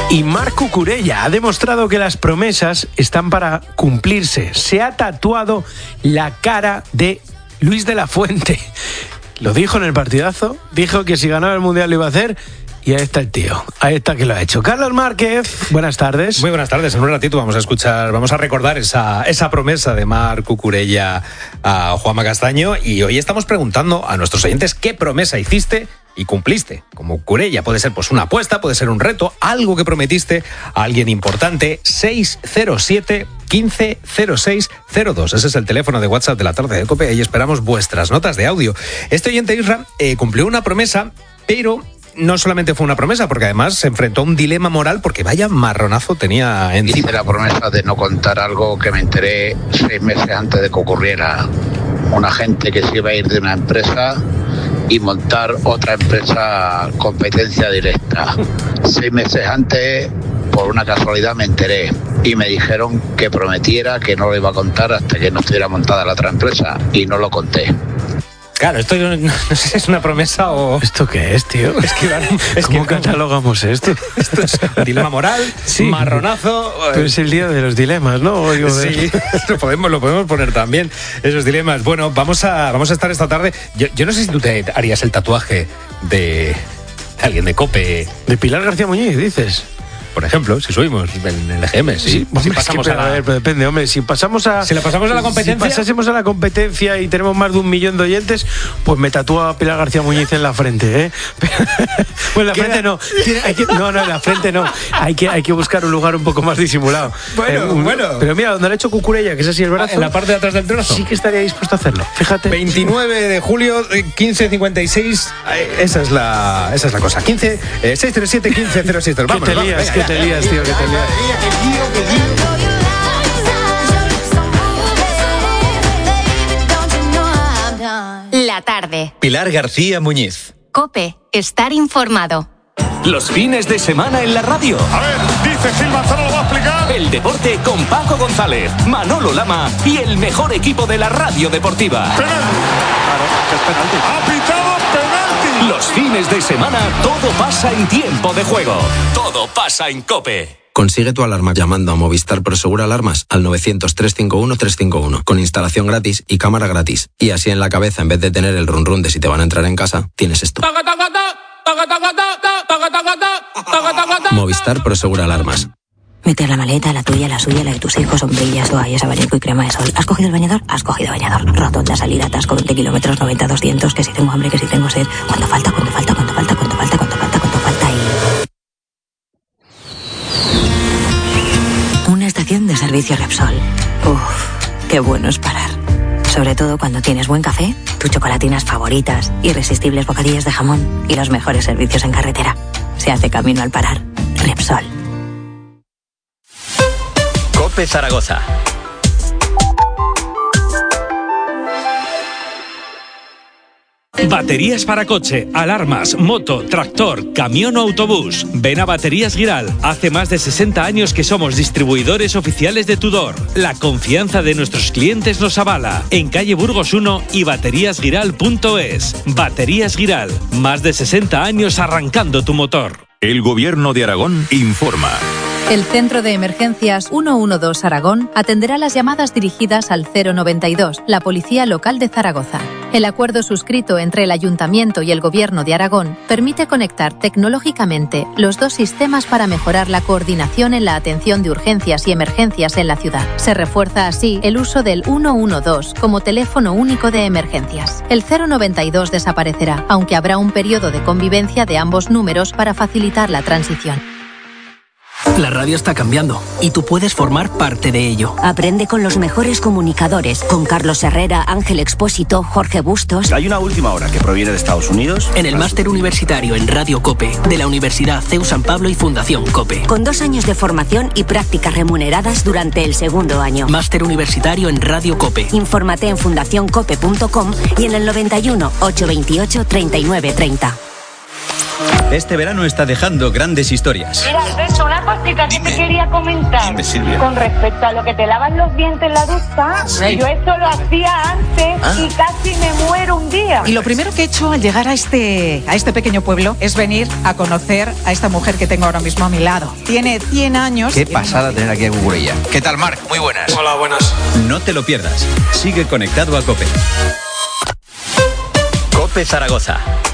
Y Marc Cucurella ha demostrado que las promesas están para cumplirse. Se ha tatuado la cara de Luis de la Fuente. Lo dijo en el partidazo, dijo que si ganaba el Mundial lo iba a hacer. Y ahí está el tío, ahí está que lo ha hecho. Carlos Márquez, buenas tardes. Muy buenas tardes, en un ratito vamos a recordar esa promesa de Marc Cucurella a Juanma Castaño, y hoy estamos preguntando a nuestros oyentes qué promesa hiciste y cumpliste. Como Cucurella, puede ser pues una apuesta, puede ser un reto, algo que prometiste a alguien importante. 607 15 06 02, ese es el teléfono de WhatsApp de la tarde de COPE, ahí esperamos vuestras notas de audio. Este oyente Isra cumplió una promesa, pero no solamente fue una promesa, porque además se enfrentó a un dilema moral, porque vaya marronazo tenía encima. Hice la promesa de no contar algo que me enteré 6 meses antes de que ocurriera. Una gente que se iba a ir de una empresa y montar otra empresa competencia directa. 6 meses antes, por una casualidad, me enteré y me dijeron que prometiera que no lo iba a contar hasta que no estuviera montada la otra empresa, y no lo conté. Claro, esto no sé si es una promesa o... ¿Esto qué es, tío? Es que, ¿Cómo catalogamos esto? Esto es un dilema moral, sí. Marronazo... Pero es el día de los dilemas, ¿no? Sí, lo podemos poner también, esos dilemas. Bueno, vamos a estar esta tarde... Yo no sé si tú te harías el tatuaje de alguien de COPE. De Pilar García Muñiz, dices. Por ejemplo, si subimos en el EGM, sí. Si pasamos a ver, depende, hombre, si la pasamos a la competencia, si pasásemos a la competencia y tenemos más de 1 millón de oyentes, pues me tatúa Pilar García Muñiz en la frente, ¿eh? Pues en la frente no. En la frente no. Hay que buscar un lugar un poco más disimulado. Bueno. Pero mira, donde le ha hecho Cucurella, que es así el brazo, en la parte de atrás del trozo, sí que estaría dispuesto a hacerlo. Fíjate. 29 de julio, 15:56. Esa es la cosa. 637 15 06. Vamos, ¿Qué te lías, tío? ¿Qué te lías? La tarde. Pilar García Muñiz. COPE. Estar informado. Los fines de semana en la radio. A ver, dice Gil Manzano, lo va a explicar. El deporte con Paco González, Manolo Lama y el mejor equipo de la radio deportiva. Penalti. Claro, es penalti. Ha pitado penalti. Los fines de semana todo pasa en tiempo de juego. Todo pasa en COPE. Consigue tu alarma llamando a Movistar Prosegur Alarmas al 900-351-351 con instalación gratis y cámara gratis. Y así en la cabeza, en vez de tener el run run de si te van a entrar en casa, tienes esto. Movistar Prosegur Alarmas. Meter la maleta, la tuya, la suya, la de tus hijos, sombrillas, toallas, abanico y crema de sol. ¿Has cogido el bañador? Has cogido bañador. Rotonda, salida, atasco, 20 kilómetros, 90-200, que si tengo hambre, que si tengo sed. ¿Cuánto falta y... Una estación de servicio Repsol. Uf, qué bueno es parar. Sobre todo cuando tienes buen café, tus chocolatinas favoritas, irresistibles bocadillos de jamón y los mejores servicios en carretera. Se hace camino al parar. Repsol. COPE Zaragoza. Baterías para coche, alarmas, moto, tractor, camión o autobús. Ven a Baterías Giral. Hace más de 60 años que somos distribuidores oficiales de Tudor. La confianza de nuestros clientes nos avala. En calle Burgos 1 y bateríasgiral.es. Baterías Giral. Más de 60 años arrancando tu motor. El Gobierno de Aragón informa. El Centro de Emergencias 112 Aragón atenderá las llamadas dirigidas al 092, la Policía Local de Zaragoza. El acuerdo suscrito entre el Ayuntamiento y el Gobierno de Aragón permite conectar tecnológicamente los dos sistemas para mejorar la coordinación en la atención de urgencias y emergencias en la ciudad. Se refuerza así el uso del 112 como teléfono único de emergencias. El 092 desaparecerá, aunque habrá un periodo de convivencia de ambos números para facilitar la transición. La radio está cambiando y tú puedes formar parte de ello. Aprende con los mejores comunicadores, con Carlos Herrera, Ángel Expósito, Jorge Bustos. Hay una última hora que proviene de Estados Unidos. En el máster universitario en Radio COPE de la Universidad CEU San Pablo y Fundación COPE. Con 2 años de formación y prácticas remuneradas durante el 2º año. Máster universitario en Radio COPE. Infórmate en fundacioncope.com y en el 91 828 39 30. Este verano está dejando grandes historias. Mira, Alberto, una cosita que te quería comentar. Dime, Silvia. Con respecto a lo que te lavas los dientes en la ducha, yo eso lo hacía antes y casi me muero un día. Y lo primero que he hecho al llegar a este pequeño pueblo es venir a conocer a esta mujer que tengo ahora mismo a mi lado. Tiene 100 años. Qué pasada tener aquí a Cucurella. ¿Qué tal, Marc? Muy buenas. Hola, buenas. No te lo pierdas. Sigue conectado a COPE. COPE Zaragoza.